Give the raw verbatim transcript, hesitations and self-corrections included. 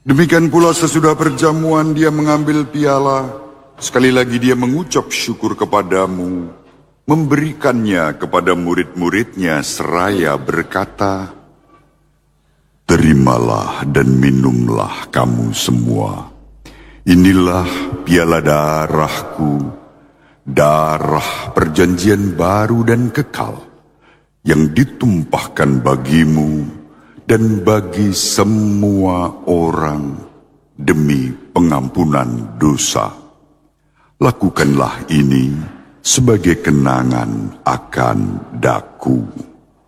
Demikian pula sesudah perjamuan dia mengambil piala, sekali lagi dia mengucap syukur kepadamu, memberikannya kepada murid-muridnya seraya berkata, "Terimalah dan minumlah kamu semua. Inilah piala darahku, darah perjanjian baru dan kekal, yang ditumpahkan bagimu dan bagi semua orang demi pengampunan dosa. Lakukanlah ini sebagai kenangan akan daku."